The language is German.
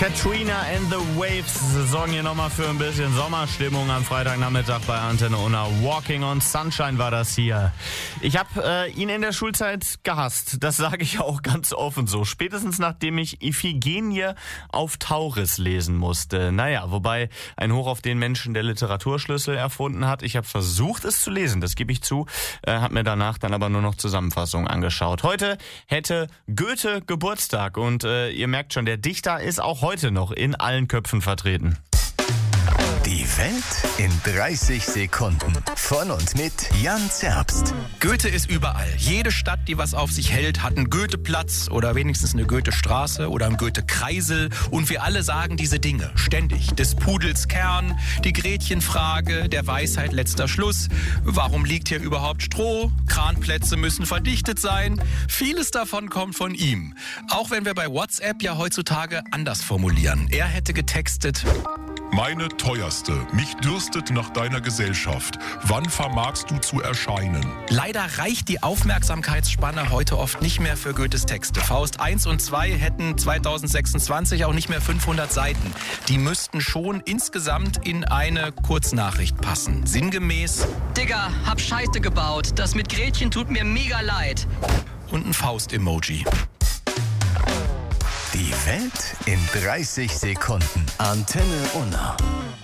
Katrina and the Waves sorgen hier nochmal für ein bisschen Sommerstimmung am Freitagnachmittag bei Antenne Unna. Walking on Sunshine war das hier. Ich habe ihn in der Schulzeit gehasst. Das sage ich auch ganz offen so. Spätestens nachdem ich Iphigenie auf Tauris lesen musste. Naja, wobei ein Hoch auf den Menschen der Literaturschlüssel erfunden hat. Ich habe versucht, es zu lesen, das gebe ich zu. Habe mir danach dann aber nur noch Zusammenfassungen angeschaut. Heute hätte Goethe Geburtstag und ihr merkt schon, der Dichter ist auch heute noch in allen Köpfen vertreten. Die Welt in 30 Sekunden. Von und mit Jan Zerbst. Goethe ist überall. Jede Stadt, die was auf sich hält, hat einen Goetheplatz oder wenigstens eine Goethestraße oder einen Goethe-Kreisel. Und wir alle sagen diese Dinge ständig. Des Pudels Kern, die Gretchenfrage, der Weisheit letzter Schluss. Warum liegt hier überhaupt Stroh? Kranplätze müssen verdichtet sein. Vieles davon kommt von ihm. Auch wenn wir bei WhatsApp ja heutzutage anders formulieren. Er hätte getextet: Meine teuerste, mich dürstet nach deiner Gesellschaft. Wann vermagst du zu erscheinen? Leider reicht die Aufmerksamkeitsspanne heute oft nicht mehr für Goethes Texte. Faust 1 und 2 hätten 2026 auch nicht mehr 500 Seiten. Die müssten schon insgesamt in eine Kurznachricht passen. Sinngemäß: Digga, hab Scheiße gebaut. Das mit Gretchen tut mir mega leid. Und ein Faust-Emoji. Die Welt in 30 Sekunden. Antenne Unna.